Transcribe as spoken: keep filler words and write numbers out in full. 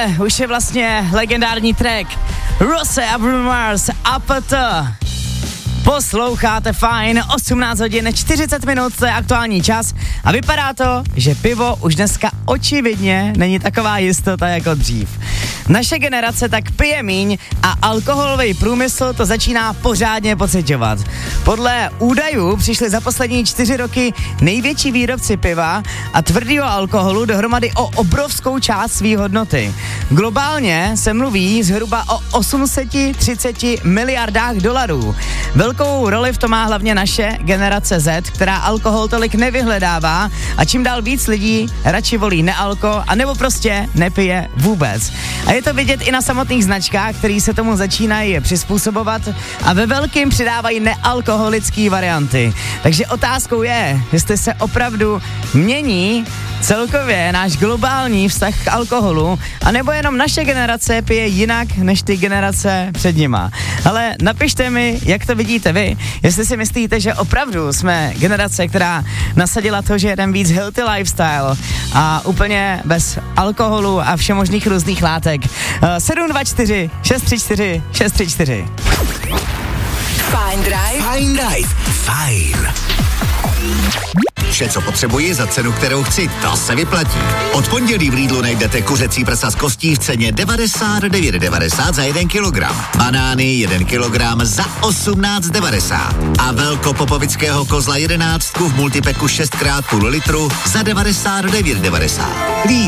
tohle už je vlastně legendární track Rose a Bruno Mars A P T. Posloucháte fajn, osmnáct hodin čtyřicet minut, to je aktuální čas a vypadá to, že pivo už dneska očividně není taková jistota jako dřív. Naše generace tak pije míň a alkoholový průmysl to začíná pořádně pociťovat. Podle údajů přišli za poslední čtyři roky největší výrobci piva a tvrdého alkoholu dohromady o obrovskou část své hodnoty. Globálně se mluví zhruba o osm set třicet miliardách dolarů. Velkou roli v tom má hlavně naše generace Z, která alkohol tolik nevyhledává a čím dál víc lidí radši volí nealko a nebo prostě nepije vůbec. A je to vidět i na samotných značkách, které se tomu začínají přizpůsobovat a ve velkým přidávají nealkoholické varianty. Takže otázkou je, jestli se opravdu mění celkově náš globální vztah k alkoholu, anebo jenom naše generace pije jinak než ty generace před nima. Ale napište mi, jak to vidíte vy, jestli si myslíte, že opravdu jsme generace, která nasadila to, že jedem víc healthy lifestyle a úplně bez alkoholu a všemožných různých látek. sedm dva čtyři šest tři čtyři šest tři čtyři. Fajn Drive. Fajn Drive. Fajn. Vše, co potřebuji za cenu, kterou chci, to se vyplatí. Od pondělí v Lidlu najdete kuřecí prsa z kostí v ceně devadesát devět devadesát za jeden kilogram. Banány jeden kilogram za osmnáct devadesát. A velkopopovického kozla jedenáctku v multipeku šest krát půl litru za devadesát devět devadesát.